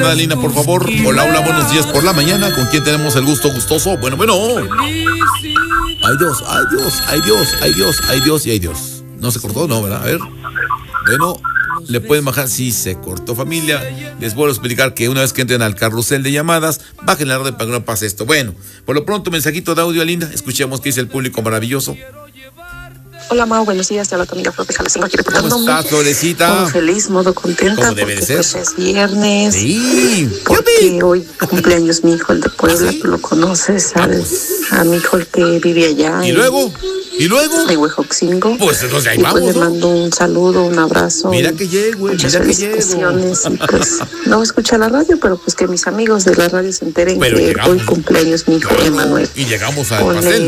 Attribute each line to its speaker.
Speaker 1: Lina, por favor. Hola, hola, buenos días por la mañana. ¿Con quién tenemos el gusto gustoso? Bueno. Ay Dios, ay Dios, ay Dios, ay Dios, ay Dios y ay Dios. ¿No se cortó? No, ¿verdad? A ver. Bueno, le pueden bajar. Sí, se cortó, familia. Les vuelvo a explicar que una vez que entren al carrusel de llamadas, bajen la radio para que no pase esto. Bueno, por lo pronto, mensajito de audio, Linda. Escuchemos qué dice el público maravilloso.
Speaker 2: Hola, Mau, buenos días. Te habla tu amiga Flor, déjala aquí reportándome.
Speaker 1: ¿Cómo estás, Florecita?
Speaker 2: Modo feliz, modo contenta.
Speaker 1: Como debe de ser.
Speaker 2: Pues es viernes.
Speaker 1: Sí.
Speaker 2: Porque hoy cumpleaños mi hijo, el de Puebla. ¿Sí? Tú lo conoces, a mi hijo, el que vive allá.
Speaker 1: ¿Y luego?
Speaker 2: De Huejoxingo.
Speaker 1: Pues entonces ahí
Speaker 2: y
Speaker 1: vamos,
Speaker 2: pues le mando un saludo, un abrazo.
Speaker 1: Mira que llego,
Speaker 2: muchas
Speaker 1: mira que
Speaker 2: felicitaciones. Y pues no escucha la radio, pero pues que mis amigos de la radio se enteren que hoy cumpleaños mi hijo Emanuel.
Speaker 1: Y llegamos al pastel, ¿no?